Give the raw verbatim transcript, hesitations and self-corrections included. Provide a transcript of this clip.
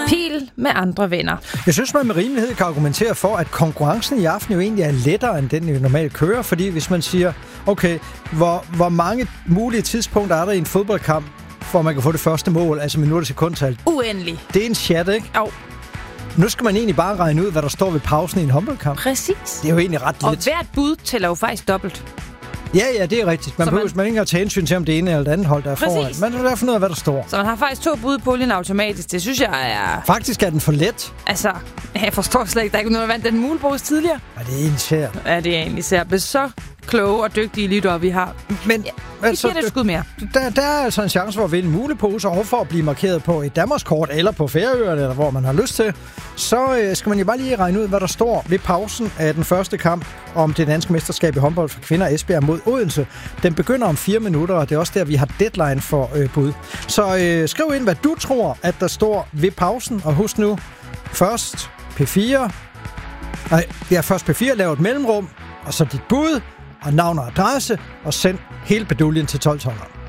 Pil med andre venner. Jeg synes, man med rimelighed kan argumentere for, at konkurrencen i aften jo egentlig er lettere, end den, vi normalt kører. Fordi hvis man siger, okay, hvor, hvor mange mulige tidspunkter er der i en fodboldkamp, hvor man kan få det første mål, altså minutter sekundtal? Uendelig. Det er en chat, ikke? Jo. Nu skal man egentlig bare regne ud, hvad der står ved pausen i en håndboldkamp. Præcis. Det er jo egentlig ret lidt. Og hvert bud tæller jo faktisk dobbelt. Ja, ja, det er rigtigt. Man behøver man... ikke at tage hensyn til, om det ene eller det andet hold, der er foran. Man vil finde ud af, hvad der står. Så man har faktisk to bud på olien automatisk. Det synes jeg er... Faktisk er den for let. Altså, jeg forstår slet ikke, der er ikke noget, der vandt den mulebrugs tidligere. Ja, det er egentlig svært. Ja, det er egentlig svært. Så kloge og dygtige lyttere, vi har. Men ja, altså, vi giver det et skud mere. Der, der er altså en chance for at vinde mulepose, og for at blive markeret på et Danmarkskort, eller på Færøerne, eller hvor man har lyst til. Så øh, skal man jo bare lige regne ud, hvad der står ved pausen af den første kamp om det danske mesterskab i håndbold for kvinder Esbjerg mod Odense. Den begynder om fire minutter, og det er også der, vi har deadline for øh, bud. Så øh, skriv ind, hvad du tror, at der står ved pausen, og husk nu, først P fire. Nej, ja, først P fire, lav et mellemrum, og så dit bud, og navn og adresse, og send hele beduljen til tolv tolv.